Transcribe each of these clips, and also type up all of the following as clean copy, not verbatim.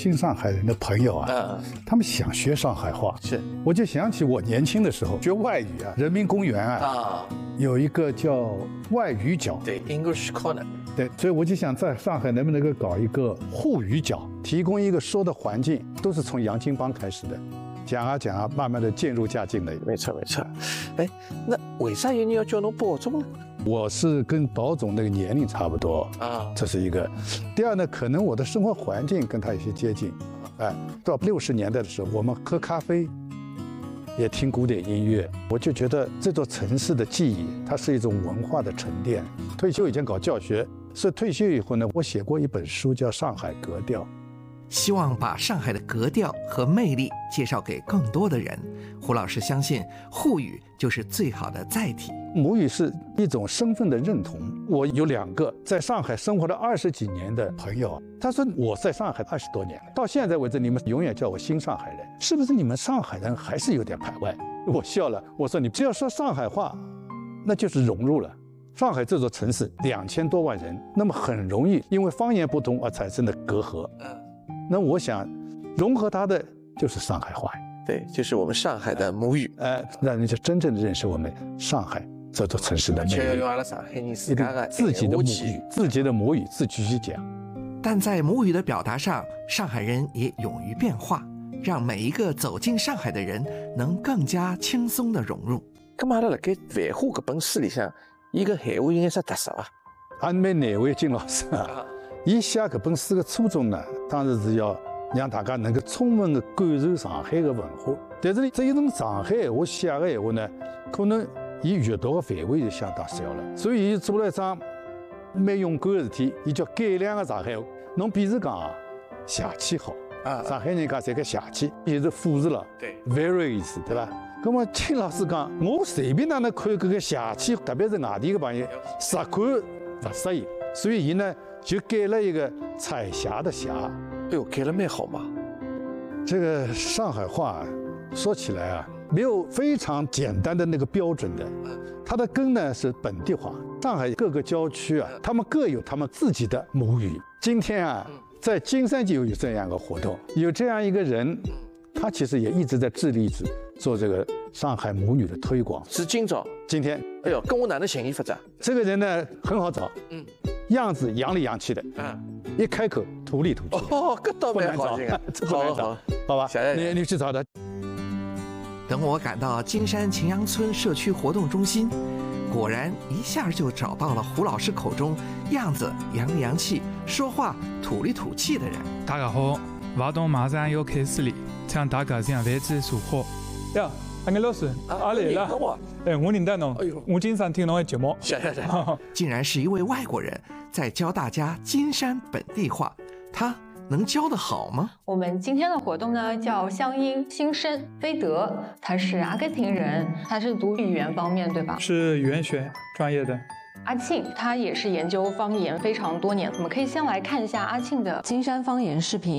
新上海人的朋友啊，他们想学上海话， 是， 我就想起我年轻的时候学外语啊，人民公园啊，有一个叫外语角， 对 ，English Corner， 对，所以我就想在上海能不能够搞一个沪语角，提供一个说的环境，都是从洋泾浜开始的，讲啊讲啊，慢慢的渐入佳境了。 没错没错，哎，那为啥有人要叫侬保总呢？ 我是跟保总那个年龄差不多啊，这是一个。第二呢，可能我的生活环境跟他有些接近，哎，到60年代的时候，我们喝咖啡，也听古典音乐，我就觉得这座城市的记忆，它是一种文化的沉淀。退休以前搞教学，所以退休以后呢，我写过一本书叫《上海格调》。 希望把上海的格调和魅力介绍给更多的人。胡老师相信沪语就是最好的载体。 母语是一种身份的认同。我有2个在上海生活了20几年的朋友，他说我在上海20多年了，到现在为止你们永远叫我新上海人，是不是你们上海人还是有点排外？我笑了，我说你只要说上海话，那就是融入了。上海这座城市2000多万人，那么很容易因为方言不同而产生的隔阂。那我想融合它的就是上海话， 对，就是我们上海的母语， 让人家真正的认识我们上海这座城市的魅力。 要用阿拉上海人自家的自己的母语，自己的母语自己去讲。 但在母语的表达上，上海人也勇于变化，让每一个走进上海的人能更加轻松地融入。 咁阿拉辣盖繁花搿本书里向，伊个闲话有眼啥特色伐？ 俺们哪位金老师啊？伊写搿本书的初衷呢，当然是要让大家能够充分的感受上海的文化。但是呢，这一种上海闲话写的闲话呢，可能伊阅读的范围就相当小了。所以伊做了一桩蛮勇敢的事体，伊叫改良的上海话。侬比如讲啊，邪气好啊，上海人讲这个邪气，也是复制了， 对 ，very 意思，对吧？那么秦老师讲，我随便哪能看搿个邪气，特别是外地的朋友，实看不适应，所以伊呢就改了一个彩霞的霞。 哎呦，改了蛮好嘛。 这个上海话说起来啊，没有非常简单的那个标准的，它的根呢是本地化。上海各个郊区啊，他们各有他们自己的母语。今天啊，在金山就有这样一个活动，有这样一个人，他其实也一直在致力于做这个上海母语的推广。 是今朝？ 今天？ 哎呦，跟我哪能寻伊法子？ 这个人呢很好找，样子洋里洋气的，一开口土里土气。 哦，搿倒蛮好听啊， 好吧，你去找他。 等我赶到金山秦阳村社区活动中心，果然一下就找到了胡老师口中样子洋里洋气、说话土里土气的人。 大家好，活动马上要开始了，请大家向位置坐好。呀，阿眼老师，阿来了。哎，我认得侬，我经常听侬的节目。 谢。 竟然是一位外国人在教大家金山本地话，他能教得好吗？ 我们今天的活动呢叫乡音新生。菲德他是阿根廷人，他是读语言方面对吧？ 是语言学专业的。 阿庆他也是研究方言非常多年，我们可以先来看一下阿庆的金山方言视频。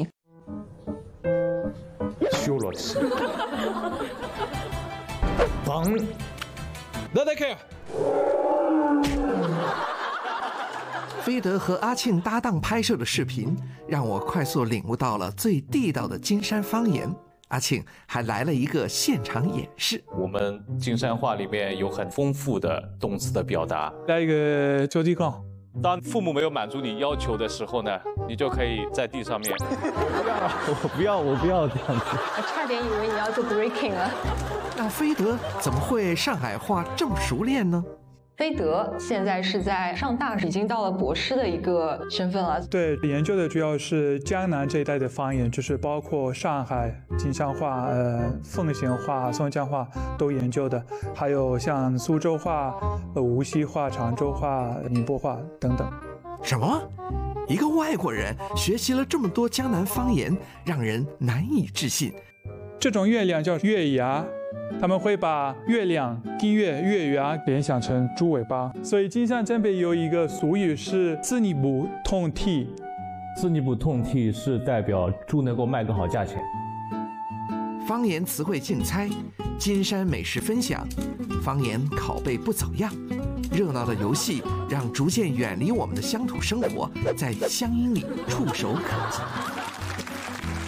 修了吃。棒。那得看。 菲德和阿庆搭档拍摄的视频，让我快速领悟到了最地道的金山方言。阿庆还来了一个现场演示。 我们金山话里面有很丰富的动词的表达。 来一个脚底杠。 当父母没有满足你要求的时候呢，你就可以在地上面。 我不要这样子。 我差点以为你要做 breaking 了。 那菲德怎么会上海话这么熟练呢？ 菲德现在是在上大，已经到了博士的一个身份了。 对，研究的主要是江南这一带的方言，就是包括上海金山话、奉贤话、松江话都研究的，还有像苏州话、无锡话、常州话、宁波话等等。 什么？一个外国人学习了这么多江南方言，让人难以置信。 这种月亮叫月牙。他们会把月亮、金月、月牙联想成猪尾巴，所以金山这边有一个俗语是“自你不痛踢”。 自你不痛踢是代表猪能够卖个好价钱。 方言词汇竞猜，金山美食分享，方言拷贝不走样。热闹的游戏让逐渐远离我们的乡土生活在乡音里触手可及。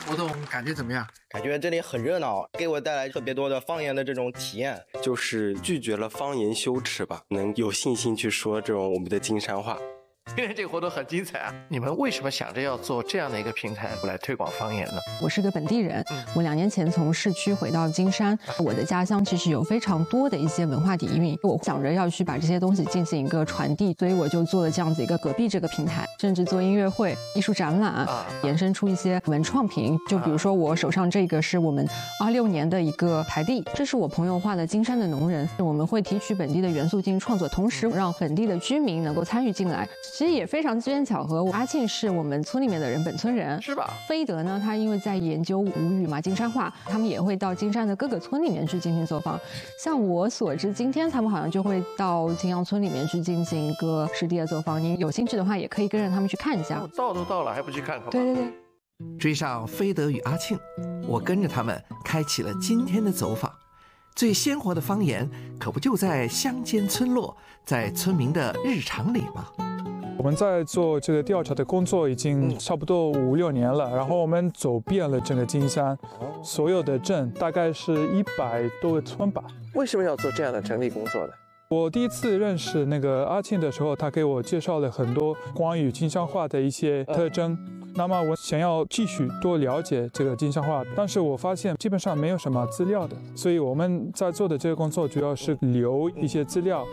活动感觉怎么样？ 感觉这里很热闹，给我带来特别多的方言的这种体验， 就是拒绝了方言羞耻吧，能有信心去说这种我们的金山话。 今天这个活动很精彩啊！你们为什么想着要做这样的一个平台来推广方言呢？ 我是个本地人，我2年前从市区回到金山，我的家乡其实有非常多的一些文化底蕴，我想着要去把这些东西进行一个传递，所以我就做了这样子一个隔壁这个平台，甚至做音乐会、艺术展览，延伸出一些文创品。就比如说我手上这个是我们26年的一个台历，这是我朋友画的金山的农人，我们会提取本地的元素进行创作，同时让本地的居民能够参与进来。其实也非常机缘巧合，阿庆是我们村里面的人，本村人是吧？ 飞德呢，他因为在研究吴语嘛，金山话，他们也会到金山的各个村里面去进行走访。像我所知，今天他们好像就会到金阳村里面去进行一个实地的走访。你有兴趣的话，也可以跟着他们去看一下。 到都到了，还不去看看？ 对对对。 追上飞德与阿庆，我跟着他们开启了今天的走访。最鲜活的方言，可不就在乡间村落，在村民的日常里吗？ 我们在做这个调查的工作已经差不多5、6年了，然后我们走遍了整个金山，所有的镇大概是100多个村吧。 为什么要做这样的整理工作呢？ 我第一次认识那个阿庆的时候，他给我介绍了很多关于金山话的一些特征。那么我想要继续多了解这个金山话，但是我发现基本上没有什么资料的，所以我们在做的这个工作主要是留一些资料。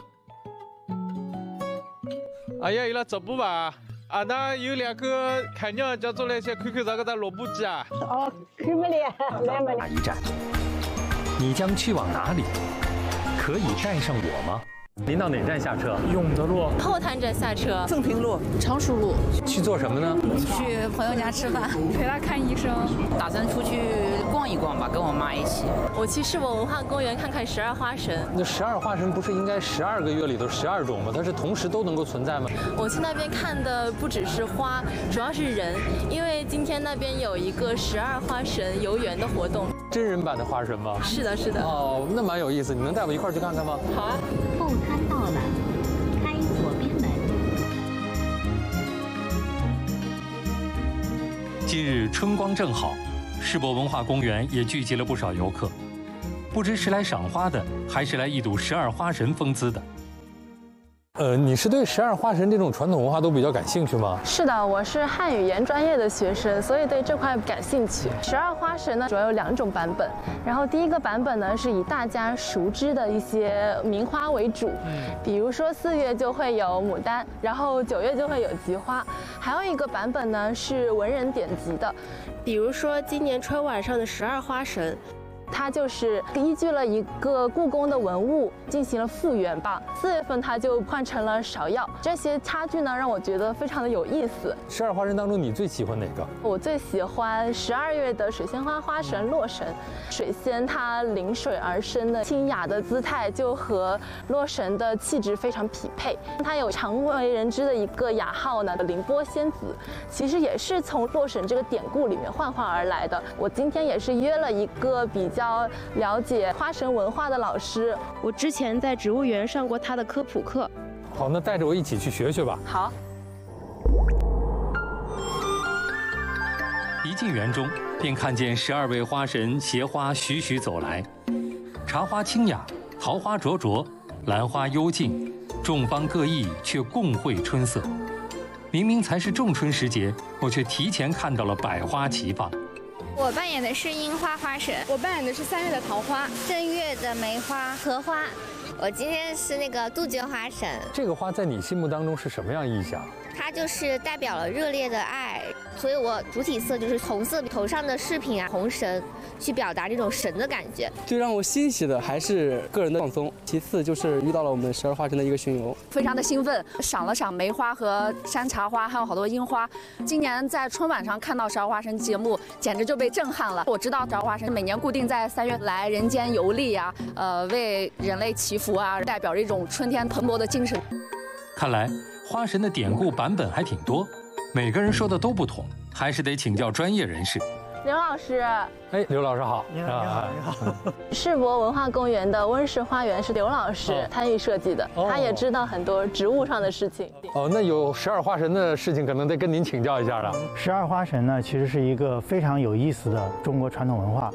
哎呀，伊拉走步吧。啊，那有2个看鸟叫做那些看那个在萝卜鸡啊。 哦，去不了，来不了。 一站，你将去往哪里？可以带上我吗？您到哪站下车？ 永德路、 后滩站下车， 正平路、 常熟路。 去做什么呢？ 去朋友家吃饭，陪他看医生。打算出去逛一逛吧，跟我妈一起。我去世博文化公园看看12花神。 那12花神不是应该12个月里头12种吗？它是同时都能够存在吗？ 我去那边看的不只是花，主要是人，因为今天那边有一个12花神游园的活动。 真人版的花神吗？ 是的，是的。 哦，那蛮有意思，你能带我一块儿去看看吗？ 好啊。 后滩到了，开左边门。 今日春光正好，世博文化公园也聚集了不少游客，不知是来赏花的，还是来一睹12花神风姿的。你是对12花神这种传统文化都比较感兴趣吗？ 是的，我是汉语言专业的学生，所以对这块感兴趣。12花神呢，主要有2种版本。然后第一个版本呢，是以大家熟知的一些名花为主，比如说4月就会有牡丹，然后9月就会有菊花。还有一个版本呢，是文人典籍的，比如说今年春晚上的12花神。它就是依据了一个故宫的文物进行了复原吧。4月份它就换成了芍药，这些差距呢让我觉得非常的有意思。 12花神当中，你最喜欢哪个？ 我最喜欢12月的水仙花花神洛神。水仙它临水而生的清雅的姿态，就和洛神的气质非常匹配。它有常为人知的一个雅号呢，凌波仙子，其实也是从洛神这个典故里面幻化而来的。我今天也是约了一个比较了解花神文化的老师，我之前在植物园上过他的科普课。 好，那带着我一起去学学吧。 好。 一进园中，便看见12位花神携花徐徐走来，茶花清雅，桃花灼灼，兰花幽静，众芳各异，却共绘春色。明明才是仲春时节，我却提前看到了百花齐放。 我扮演的是樱花花神， 我扮演的是3月的桃花， 正月的梅花、荷花。我今天是那个杜鹃花神。 这个花在你心目当中是什么样意象？ 它就是代表了热烈的爱，所以我主体色就是红色，头上的饰品啊，红绳，去表达这种神的感觉。 最让我欣喜的还是个人的放松，其次就是遇到了我们12花神的一个巡游， 非常的兴奋，赏了赏梅花和山茶花，还有好多樱花。今年在春晚上看到12花神节目，简直就被震撼了。我知道12花神每年固定在3月来人间游历啊，为人类祈福啊，代表着一种春天蓬勃的精神。 看来花神的典故版本还挺多，每个人说的都不同，还是得请教专业人士。 刘老师。 哎，刘老师好。 你好。 世博文化公园的温室花园是刘老师参与设计的，他也知道很多植物上的事情。 哦，那有12花神的事情，可能得跟您请教一下了。 12花神呢，其实是一个非常有意思的中国传统文化。